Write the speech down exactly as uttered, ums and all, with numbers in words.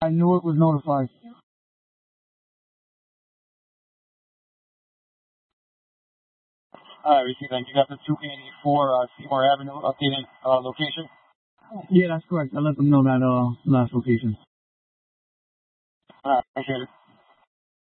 I knew it was notified. Alright, receive that. You got the two eighty-four uh, Seymour Avenue updated uh, location? Yeah, that's correct. I let them know that uh last location. Alright, appreciate it.